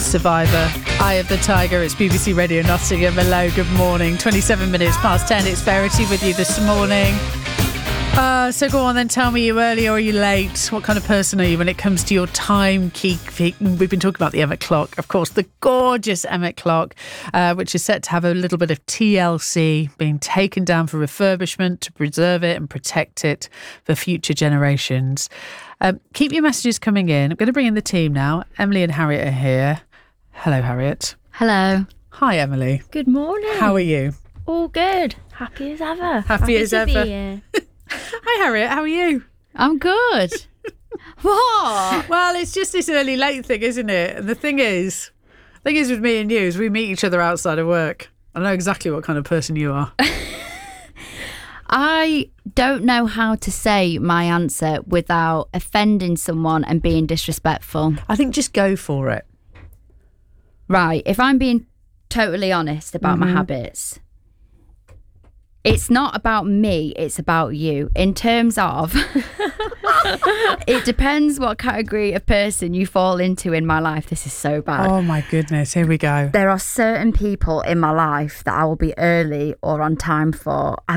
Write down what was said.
Survivor, Eye of the Tiger. It's BBC Radio Nottingham. Hello, good morning. 27 minutes past 10. It's Verity with you this morning. So go on then, tell me, are you early or are you late? What kind of person are you when it comes to your timekeeping? We've been talking about the Emmet clock, of course, the gorgeous Emmet clock, which is set to have a little bit of TLC, being taken down for refurbishment to preserve it and protect it for future generations. Keep your messages coming in. I'm going to bring in the team now. Emily and Harriet are here. Hello, Harriet. Hello. Hi, Emily. Good morning. How are you? All good. Happy as ever. Happy as to ever. Be here. Hi, Harriet. How are you? I'm good. What? Well, it's just this early late thing, isn't it? And the thing is with me and you is we meet each other outside of work. I know exactly what kind of person you are. I don't know how to say my answer without offending someone and being disrespectful. I think just go for it. Right. If I'm being totally honest about my habits, it's not about me, it's about you. In terms of, it depends what category of person you fall into in my life. This is so bad. Oh my goodness, here we go. There are certain people in my life that I will be early or on time for.